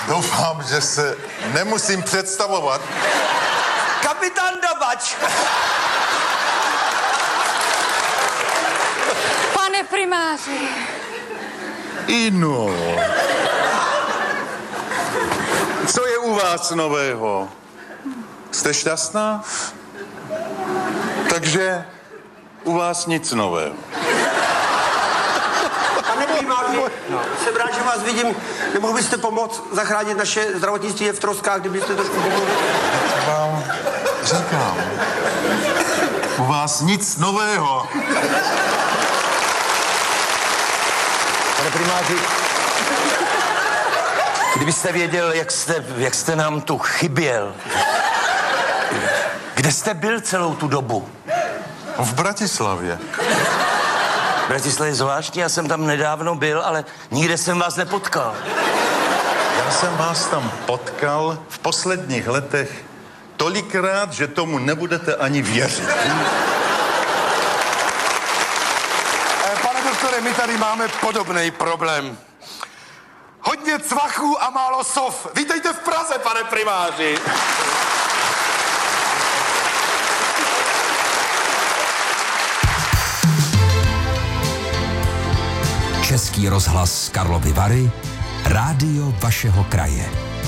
Doufám, že se nemusím představovat. Kapitán Dabač. Pane primáři. Ino. Co je u vás nového? Jste šťastná? Takže u vás nic nového. Pane primáři, jsem rád, že vás vidím. Nemohl byste pomoct zachránit naše zdravotnictví je v troskách, kdybyste trošku pomohli? Vám říkám. U vás nic nového. Pane primáři, kdybyste věděl, jak jste nám tu chyběl. Kde jste byl celou tu dobu? V Bratislavě. Bratislava je zvláštní, já jsem tam nedávno byl, ale nikde jsem vás nepotkal. Já jsem vás tam potkal v posledních letech tolikrát, že tomu nebudete ani věřit. Pane doktore, my tady máme podobný problém. Hodně cvachů a málo sov. Vítejte v Praze, pane primáři. Český rozhlas Karlovy Vary, rádio vašeho kraje.